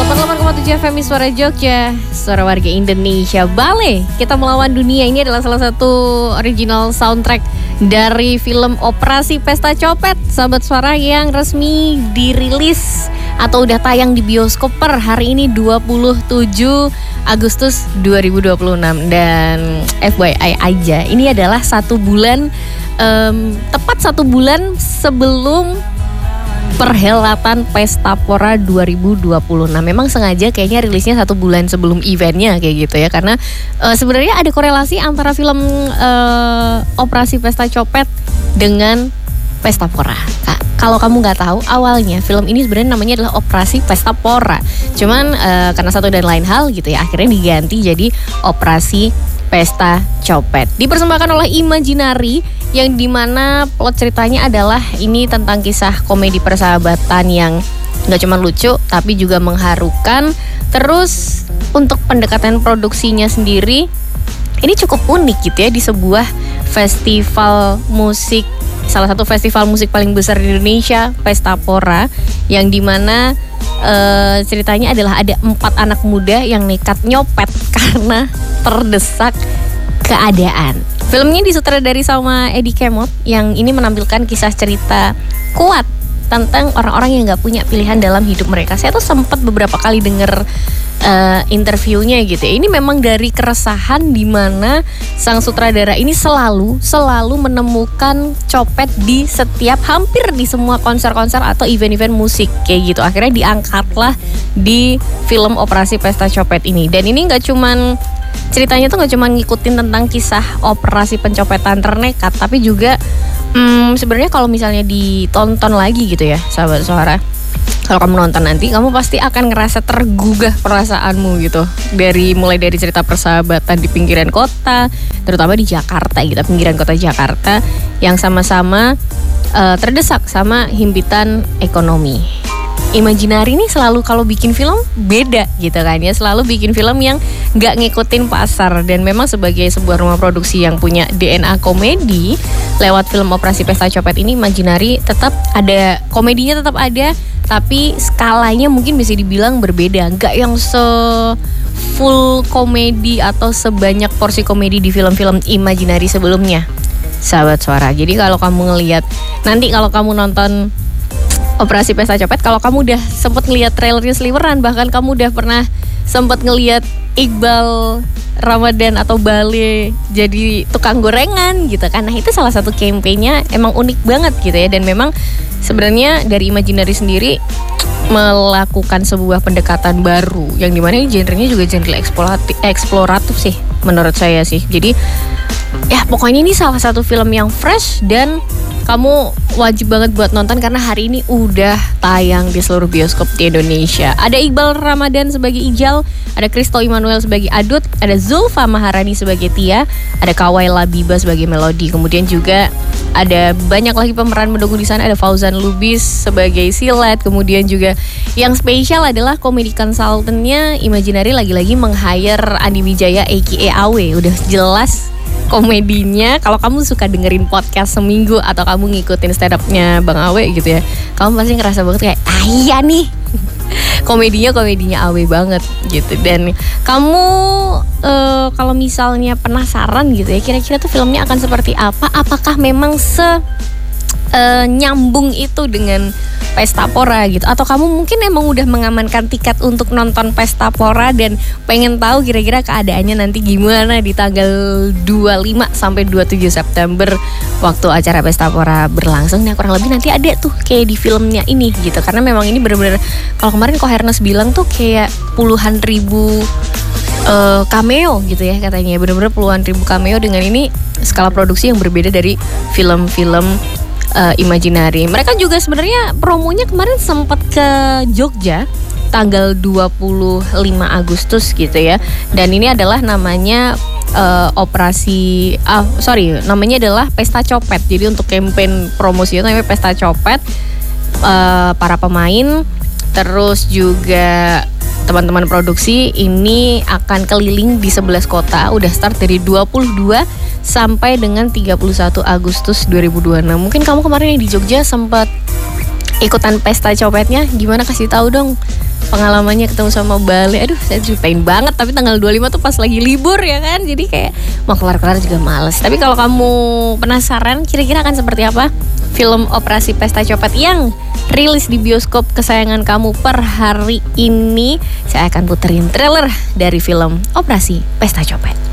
88,7 FM Suara Jogja, suara warga Indonesia. Bale, kita melawan dunia. Ini adalah salah satu original soundtrack dari film Operasi Pesta Copet, sahabat suara, yang resmi dirilis atau udah tayang di bioskop per hari ini 27 Agustus 2026. Dan FYI aja, ini adalah tepat satu bulan sebelum perhelatan Pesta Pora 2026. Memang sengaja kayaknya rilisnya satu bulan sebelum eventnya kayak gitu ya. Karena sebenarnya ada korelasi antara film Operasi Pesta Copet dengan Pesta Pora. Kalau kamu nggak tahu, awalnya film ini sebenarnya namanya adalah Operasi Pesta Pora. Cuman karena satu dan lain hal gitu ya, akhirnya diganti jadi Operasi Pesta Copet. Dipersembahkan oleh Imaginary, yang dimana plot ceritanya adalah ini tentang kisah komedi persahabatan yang gak cuma lucu tapi juga mengharukan. Terus untuk pendekatan produksinya sendiri ini cukup unik gitu ya, di sebuah festival musik, salah satu festival musik paling besar di Indonesia, Pesta Pora, yang dimana ceritanya adalah ada 4 anak muda yang nekat nyopet karena terdesak keadaan. Filmnya disutradari sama Eddie Kemot, yang ini menampilkan kisah cerita kuat tentang orang-orang yang gak punya pilihan dalam hidup mereka. Saya tuh sempat beberapa kali denger interviewnya gitu ya. Ini memang dari keresahan di mana sang sutradara ini selalu menemukan copet di hampir di semua konser-konser atau event-event musik kayak gitu. Akhirnya diangkatlah di film Operasi Pesta Copet ini. Dan ini ceritanya tuh gak cuma ngikutin tentang kisah operasi pencopetan ternekat, tapi juga sebenarnya kalau misalnya ditonton lagi gitu ya, sahabat suara, kalau kamu nonton nanti, kamu pasti akan ngerasa tergugah perasaanmu gitu. Mulai dari cerita persahabatan di pinggiran kota, terutama di Jakarta gitu, pinggiran kota Jakarta, yang sama-sama terdesak sama himpitan ekonomi. Imaginary ini selalu kalau bikin film beda gitu kan ya, selalu bikin film yang gak ngikutin pasar. Dan memang sebagai sebuah rumah produksi yang punya DNA komedi, lewat film Operasi Pesta Copet ini Imaginary tetap ada, komedinya tetap ada, tapi skalanya mungkin bisa dibilang berbeda. Gak yang full komedi atau sebanyak porsi komedi di film-film Imaginary sebelumnya, sahabat suara. Jadi kalau kamu ngelihat, nanti kalau kamu nonton Operasi Pesta Copet, kalau kamu udah sempet ngelihat trailernya seliweran, bahkan kamu udah pernah sempet ngelihat Iqbal Ramadan atau Bale jadi tukang gorengan gitu kan. Nah, itu salah satu campaign-nya emang unik banget gitu ya. Dan memang sebenarnya dari Imaginary sendiri melakukan sebuah pendekatan baru, yang dimana ini genrenya juga genre eksploratif sih menurut saya sih. Jadi ya pokoknya ini salah satu film yang fresh dan kamu wajib banget buat nonton karena hari ini udah tayang di seluruh bioskop di Indonesia. Ada Iqbal Ramadan sebagai Ijal, ada Christo Immanuel sebagai Adut, ada Zulfa Maharani sebagai Tia, ada Kawai Labiba sebagai Melody. Kemudian juga ada banyak lagi pemeran mendukung di sana, ada Fauzan Lubis sebagai Silet. Kemudian juga yang spesial adalah komedi consultant-nya Imaginary lagi-lagi meng-hire Andi Wijaya aka Awe. Udah jelas komedinya. Kalau kamu suka dengerin podcast seminggu atau kamu ngikutin stand up-nya Bang Awe gitu ya, kamu pasti ngerasa banget kayak iya nih komedinya Awe banget gitu. Dan kamu kalau misalnya penasaran gitu ya, kira-kira tuh filmnya akan seperti apa, apakah memang nyambung itu dengan Pesta Pora gitu, atau kamu mungkin emang udah mengamankan tiket untuk nonton Pesta Pora dan pengen tahu kira-kira keadaannya nanti gimana di tanggal 25 sampai 27 September waktu acara Pesta Pora berlangsung. Nah, kurang lebih nanti ada tuh kayak di filmnya ini gitu, karena memang ini benar-benar, kalau kemarin Kohernas bilang tuh kayak puluhan ribu cameo gitu ya katanya, benar-benar puluhan ribu cameo. Dengan ini skala produksi yang berbeda dari film-film Imaginary. Mereka juga sebenarnya promonya kemarin sempat ke Jogja tanggal 25 Agustus gitu ya. Dan ini adalah namanya namanya adalah Pesta Copet. Jadi untuk campaign promosinya namanya Pesta Copet. Para pemain terus juga teman-teman produksi ini akan keliling di 11 kota. Udah start dari 22 sampai dengan 31 Agustus 2026. Mungkin kamu kemarin yang di Jogja sempat ikutan pesta copetnya, gimana, kasih tahu dong pengalamannya ketemu sama Bale. Aduh, saya ceritain banget, tapi tanggal 25 tuh pas lagi libur ya kan. Jadi kayak mau kelar-kelar juga males. Tapi kalau kamu penasaran kira-kira akan seperti apa film Operasi Pesta Copet yang rilis di bioskop kesayangan kamu per hari ini, saya akan puterin trailer dari film Operasi Pesta Copet.